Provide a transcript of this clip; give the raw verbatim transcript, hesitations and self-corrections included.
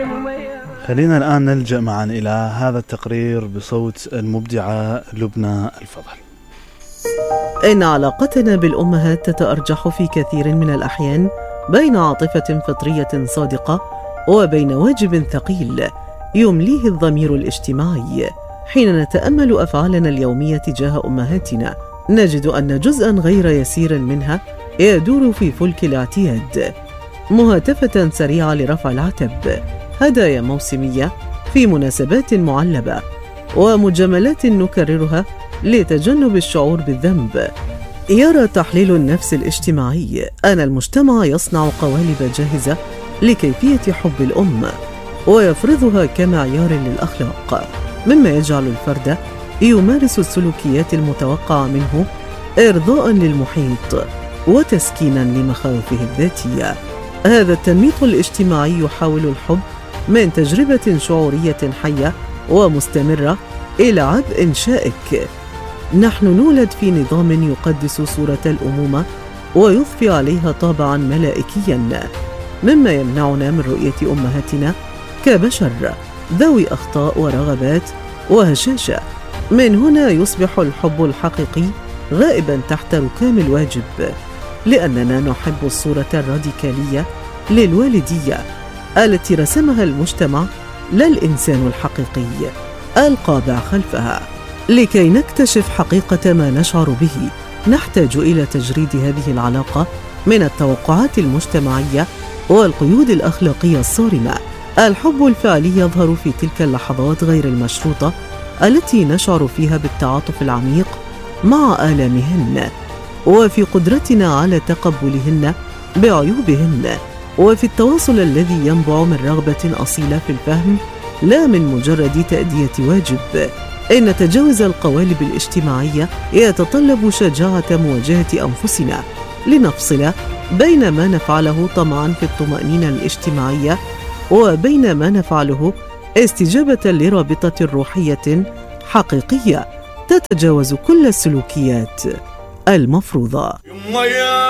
خلينا الآن نلجأ معا إلى هذا التقرير بصوت المبدعة لبنى الفضل. إن علاقتنا بالأمهات تتأرجح في كثير من الأحيان بين عاطفة فطرية صادقة وبين واجب ثقيل يمليه الضمير الاجتماعي. حين نتأمل أفعالنا اليومية تجاه أمهاتنا نجد أن جزءاً غير يسير منها يدور في فلك الاعتياد، مهاتفة سريعة لرفع العتب، هدايا موسمية في مناسبات معلبة، ومجاملات نكررها لتجنب الشعور بالذنب. يرى تحليل النفس الاجتماعي أن المجتمع يصنع قوالب جاهزة لكيفية حب الأم ويفرضها كمعيار للأخلاق، مما يجعل الفرد يمارس السلوكيات المتوقعة منه إرضاء للمحيط وتسكينا لمخاوفه الذاتية. هذا التنميط الاجتماعي يحول الحب من تجربة شعورية حية ومستمرة إلى عبء شائك. نحن نولد في نظام يقدس صورة الأمومة ويضفي عليها طابعا ملائكيا، مما يمنعنا من رؤية أمهاتنا كبشر ذوي أخطاء ورغبات وهشاشة. من هنا يصبح الحب الحقيقي غائبا تحت ركام الواجب، لأننا نحب الصورة الراديكالية للوالدية التي رسمها المجتمع، لا الإنسان الحقيقي القابع خلفها. لكي نكتشف حقيقة ما نشعر به نحتاج إلى تجريد هذه العلاقة من التوقعات المجتمعية والقيود الأخلاقية الصارمة. الحب الفعلي يظهر في تلك اللحظات غير المشروطة التي نشعر فيها بالتعاطف العميق مع آلامهن، وفي قدرتنا على تقبلهن بعيوبهن، وفي التواصل الذي ينبع من رغبة أصيلة في الفهم لا من مجرد تأدية واجب. إن تجاوز القوالب الاجتماعية يتطلب شجاعة مواجهة أنفسنا لنفصل بين ما نفعله طمعا في الطمأنينة الاجتماعية وبين ما نفعله استجابة لرابطة روحية حقيقية تتجاوز كل السلوكيات المفروضة.